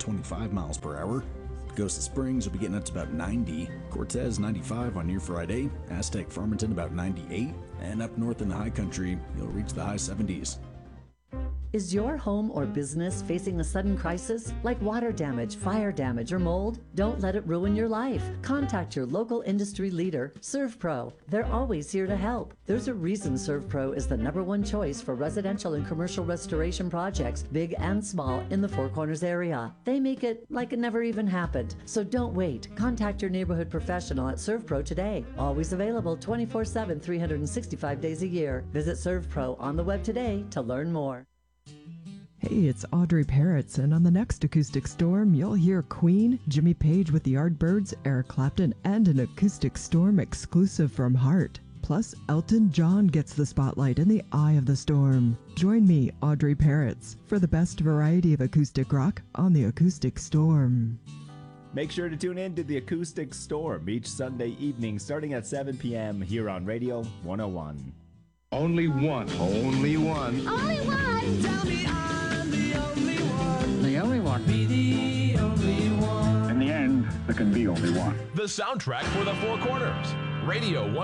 25 miles per hour. Pagosa Springs will be getting up to about 90. Cortez, 95 on your Friday. Aztec Farmington, about 98. And up north in the high country, you'll reach the high 70s. Is your home or business facing a sudden crisis like water damage, fire damage, or mold? Don't let it ruin your life. Contact your local industry leader, ServPro. They're always here to help. There's a reason ServPro is the #1 choice for residential and commercial restoration projects, big and small, in the Four Corners area. They make it like it never even happened. So don't wait. Contact your neighborhood professional at ServPro today. Always available 24/7, 365 days a year. Visit ServPro on the web today to learn more. Hey, it's Audrey Parrots, and on the next Acoustic Storm, you'll hear Queen, Jimmy Page with the Yardbirds, Eric Clapton, and an Acoustic Storm exclusive from Heart. Plus, Elton John gets the spotlight in the eye of the storm. Join me, Audrey Parrots, for the best variety of acoustic rock on the Acoustic Storm. Make sure to tune in to the Acoustic Storm each Sunday evening starting at 7 p.m. here on Radio 101. Only one. Only one. Only one. Tell me I'm the only one. The only one. Be the only one. In the end, there can be only one. The soundtrack for the Four Corners. Radio 101.